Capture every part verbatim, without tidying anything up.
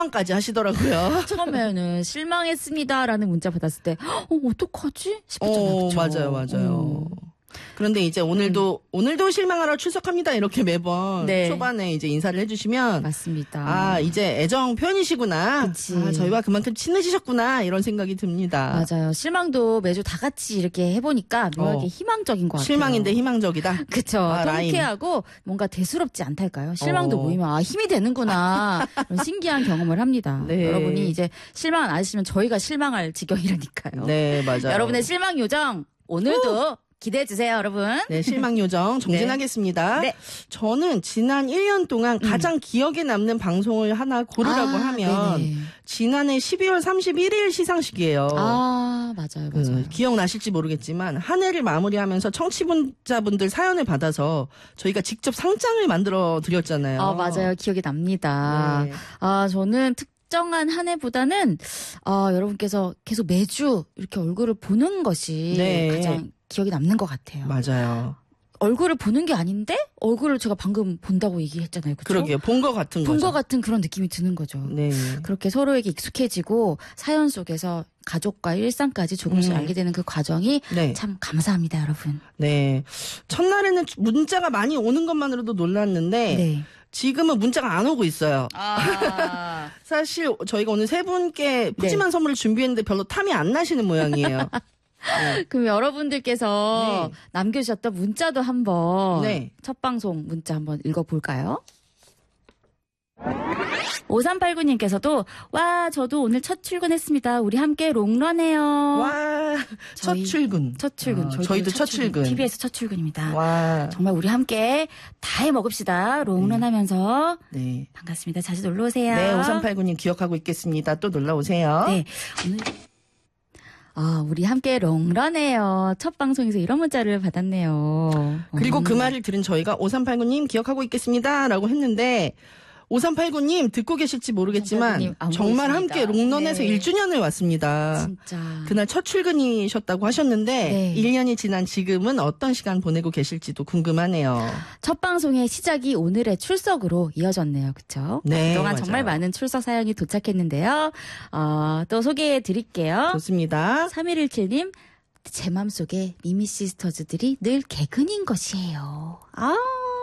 까지 하시더라고요. 처음에는 실망했습니다라는 문자 받았을 때 어, 어떡하지? 싶었잖아요. 어, 그쵸? 맞아요, 맞아요. 음. 그런데 이제 오늘도 음. 오늘도 실망하러 출석합니다 이렇게 매번 네. 초반에 이제 인사를 해주시면 맞습니다. 아 이제 애정 표현이시구나. 그치. 아, 저희와 그만큼 친해지셨구나 이런 생각이 듭니다. 맞아요. 실망도 매주 다 같이 이렇게 해보니까 묘하게 어. 희망적인 것 같아요. 실망인데 희망적이다. 그렇죠. 아, 통쾌하고 뭔가 대수롭지 않달까요? 실망도 어. 모이면 아 힘이 되는구나 이런 신기한 경험을 합니다. 네. 여러분이 이제 실망 안 하시면 저희가 실망할 지경이라니까요. 네 맞아요. 여러분의 실망 요정 오늘도 오! 기대해 주세요, 여러분. 네, 실망 요정 정진하겠습니다. 네. 네. 저는 지난 일 년 동안 음. 가장 기억에 남는 방송을 하나 고르라고 아, 하면 네네. 지난해 십이월 삼십일일 시상식이에요. 아, 맞아요, 맞아요. 그, 기억나실지 모르겠지만 한 해를 마무리하면서 청취자분들 사연을 받아서 저희가 직접 상장을 만들어 드렸잖아요. 아, 맞아요. 기억이 납니다. 네. 아, 저는 특 특정한 한 해보다는 아, 여러분께서 계속 매주 이렇게 얼굴을 보는 것이 네. 가장 기억이 남는 것 같아요. 맞아요. 얼굴을 보는 게 아닌데 얼굴을 제가 방금 본다고 얘기했잖아요. 그렇죠? 그러게요. 본 것 같은 본 거죠. 것 같은 그런 느낌이 드는 거죠. 네. 그렇게 서로에게 익숙해지고 사연 속에서 가족과 일상까지 조금씩 음. 알게 되는 그 과정이 네. 참 감사합니다, 여러분. 네. 첫날에는 문자가 많이 오는 것만으로도 놀랐는데 네. 지금은 문자가 안 오고 있어요. 아. 사실 저희가 오늘 세 분께 푸짐한 네. 선물을 준비했는데 별로 탐이 안 나시는 모양이에요. 네. 그럼 여러분들께서 네. 남겨주셨던 문자도 한번 네. 첫 방송 문자 한번 읽어볼까요? 오삼팔구님께서도 와 저도 오늘 첫 출근했습니다. 우리 함께 롱런해요. 와 첫 출근. 첫 출근. 아, 저희도, 저희도 첫 출근. 출근. 티비에스 첫 출근입니다. 와 정말 우리 함께 다 해 먹읍시다. 롱런하면서 네. 네. 반갑습니다. 자주 놀러 오세요. 네 오삼팔구님 기억하고 있겠습니다. 또 놀러 오세요. 네 오늘 아, 우리 함께 롱런해요. 첫 방송에서 이런 문자를 받았네요. 그리고 음. 그 말을 들은 저희가 오삼팔구님 기억하고 있겠습니다. 라고 했는데 오삼팔구님 듣고 계실지 모르겠지만 정말 보이십니다. 함께 롱런에서 네. 일 주년을 왔습니다. 진짜. 그날 첫 출근이셨다고 하셨는데 네. 일 년이 지난 지금은 어떤 시간 보내고 계실지도 궁금하네요. 첫 방송의 시작이 오늘의 출석으로 이어졌네요. 그렇죠? 네, 그동안 맞아요. 정말 많은 출석 사연이 도착했는데요. 어, 또 소개해 드릴게요. 좋습니다. 삼일일칠님 제 맘속에 미미 시스터즈들이 늘 개근인 것이에요. 아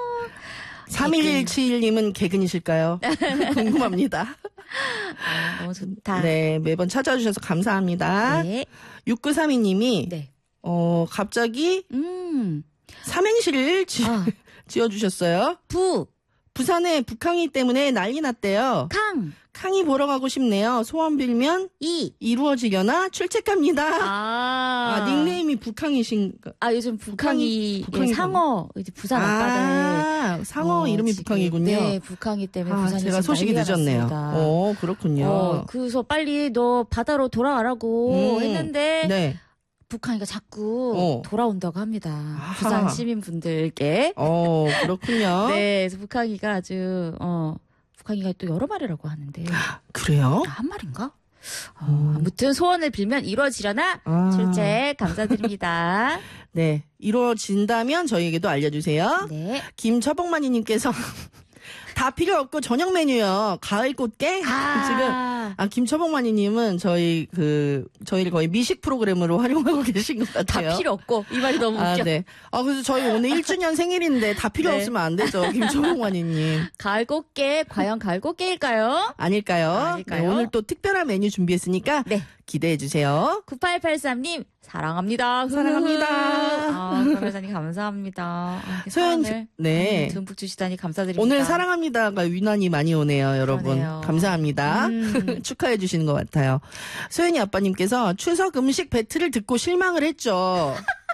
삼일일칠님은 개근이실까요? 궁금합니다. 아, 너무 좋다. 네, 매번 찾아주셔서 감사합니다. 네. 육구삼이님이 네. 어, 갑자기 음. 삼행시를 지, 아. 지어주셨어요. 부. 부산에 북항이 때문에 난리 났대요. 캉. 캉이 보러 가고 싶네요. 소원 빌면 이. 이루어지려나 출첵합니다. 아. 아, 닉네임이 북항이신가? 아, 요즘 북항이, 북항이 예, 상어, 이제 부산 앞바다에. 아, 상어 어, 이름이 지금, 북항이군요. 네, 북항이 때문에 아, 부산이 제가 소식이 늦었네요. 어, 그렇군요. 어, 그래서 빨리 너 바다로 돌아가라고 음, 했는데. 네. 북한이가 자꾸 어. 돌아온다고 합니다. 아하. 부산 시민분들께. 어, 그렇군요. 네, 그래서 북한이가 아주, 어, 북한이가 또 여러 마리라고 하는데. 그래요? 아, 한 마리인가? 어, 아무튼 소원을 빌면 이루어지려나 아. 출첵 감사드립니다. 네, 이루어진다면 저희에게도 알려주세요. 네. 김처복만이님께서 다 필요 없고 저녁 메뉴요. 가을 꽃게? 아. 지금 아 김처복만이님은 저희 그 저희를 거의 미식 프로그램으로 활용하고 계신 것 같아요. 다 필요 없고 이 말이 너무 웃겨. 아, 네. 아 그래서 저희 오늘 일 주년 생일인데 다 필요 네. 없으면 안 되죠, 김처복만이님. 가을 꽃게 과연 가을 꽃게일까요? 아닐까요? 아닐까요? 네, 오늘 또 특별한 메뉴 준비했으니까 네. 기대해 주세요. 구팔팔삼님 사랑합니다. 사랑합니다. 아, 구팔팔삼님 감사합니다. 아, 소연 사연을 네. 듬뿍 주시다니 감사드립니다. 오늘 사랑합니다가 유난히 많이 오네요, 여러분. 그러네요. 감사합니다. 음. 축하해 주시는 것 같아요. 소연이 아빠님께서 추석 음식 배틀을 듣고 실망을 했죠.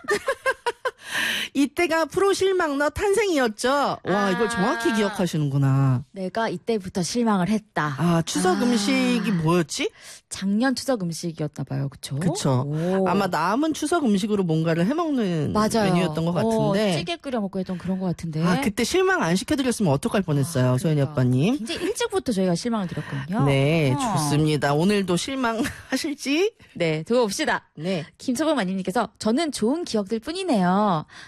이때가 프로 실망너 탄생이었죠. 와, 아. 이걸 정확히 기억하시는구나. 내가 이때부터 실망을 했다. 아, 추석 아. 음식이 뭐였지? 작년 추석 음식이었나 봐요. 그쵸? 그쵸. 오. 아마 남은 추석 음식으로 뭔가를 해먹는 맞아요. 메뉴였던 것 같은데. 어, 찌개 끓여 먹고 했던 그런 것 같은데. 아, 그때 실망 안 시켜드렸으면 어떡할 뻔했어요, 아, 소연이 그러니까. 아빠님. 굉장히 일찍부터 저희가 실망을 드렸거든요. 네, 어. 좋습니다. 오늘도 실망하실지? 네, 두고 봅시다. 네. 김서봉 마님께서 저는 좋은 기억들 뿐이네요.